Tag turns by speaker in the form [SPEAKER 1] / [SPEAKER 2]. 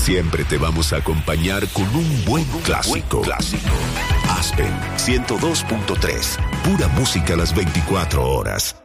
[SPEAKER 1] Siempre te vamos a acompañar con un buen clásico. Aspen 102.3. Pura música a las 24 horas.